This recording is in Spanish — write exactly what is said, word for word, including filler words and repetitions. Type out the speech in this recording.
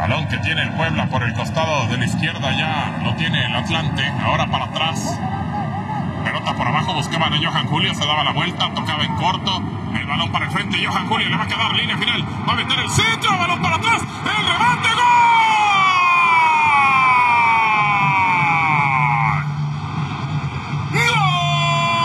Balón que tiene el Puebla por el costado de la izquierda, ya lo tiene el Atlante, ahora para atrás. Pelota por abajo, buscaban a Johan Julio, se daba la vuelta, tocaba en corto. El balón para el frente, Johan Julio le va a quedar línea final. Va a meter el centro, balón para atrás, el remate, ¡gol!